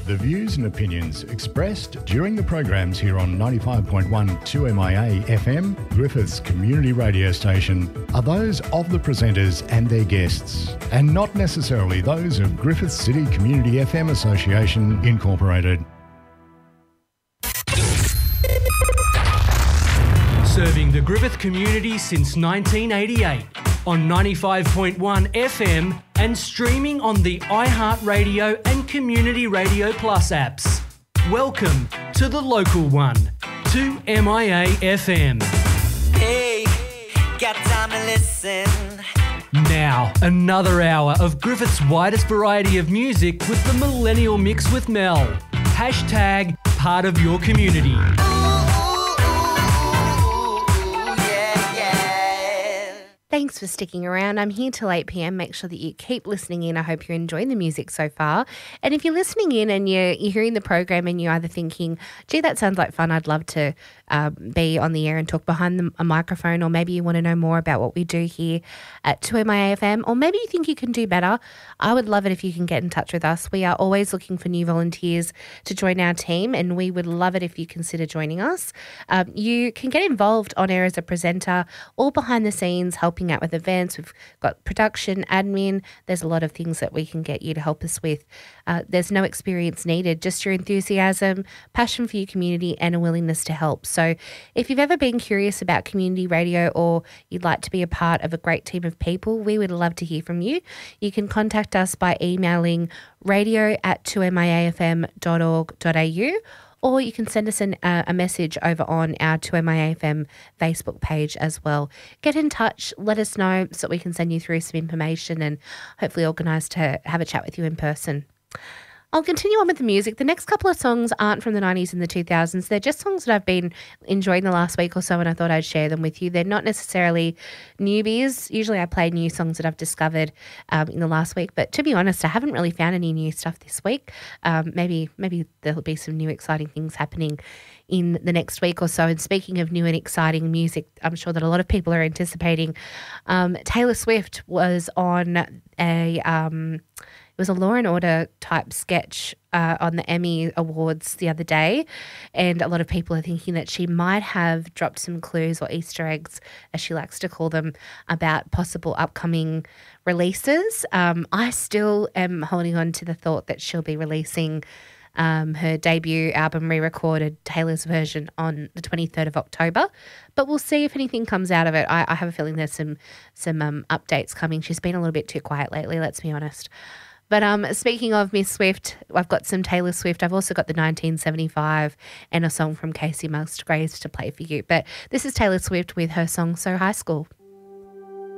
The views and opinions expressed during the programs here on 95.1 2MIA FM, Griffiths Community Radio Station, are those of the presenters and their guests, and not necessarily those of Griffiths City Community FM Association Incorporated. Serving the Griffith community since 1988 on 95.1 FM and streaming on the iHeartRadio and Community Radio Plus apps. Welcome to the local one, 2MIA FM. Hey, got time to listen. Now, another hour of Griffith's widest variety of music with the Millennial Mix with Mel. Hashtag part of your community. Thanks for sticking around. I'm here till 8 p.m. Make sure that you keep listening in. I hope you're enjoying the music so far. And if you're listening in and you're hearing the program and you're either thinking, gee, that sounds like fun, I'd love to be on the air and talk behind a microphone, or maybe you want to know more about what we do here at 2MIA FM, or maybe you think you can do better, I would love it if you can get in touch with us. We are always looking for new volunteers to join our team, and we would love it if you consider joining us. You can get involved on air as a presenter or behind the scenes helping out with events. We've got production, admin. There's a lot of things that we can get you to help us with. There's no experience needed, just your enthusiasm, passion for your community, and a willingness to help. So if you've ever been curious about community radio or you'd like to be a part of a great team of people, we would love to hear from you. You can contact us by emailing radio@2miafm.org.au, or you can send us a message over on our 2MIA FM Facebook page as well. Get in touch, let us know so we can send you through some information and hopefully organise to have a chat with you in person. I'll continue on with the music. The next couple of songs aren't from the 90s and the 2000s. They're just songs that I've been enjoying the last week or so, and I thought I'd share them with you. They're not necessarily newbies. Usually I play new songs that I've discovered in the last week, but to be honest, I haven't really found any new stuff this week. Maybe there'll be some new exciting things happening in the next week or so. And speaking of new and exciting music, I'm sure that a lot of people are anticipating. Taylor Swift was on it was a Law and Order type sketch on the Emmy Awards the other day, and a lot of people are thinking that she might have dropped some clues or Easter eggs, as she likes to call them, about possible upcoming releases. I still am holding on to the thought that she'll be releasing her debut album, re-recorded, Taylor's version, on the 23rd of October. But we'll see if anything comes out of it. I have a feeling there's some updates coming. She's been a little bit too quiet lately, let's be honest. But speaking of Miss Swift, I've got some Taylor Swift. I've also got the 1975 and a song from Casey Musgraves to play for you. But this is Taylor Swift with her song So High School.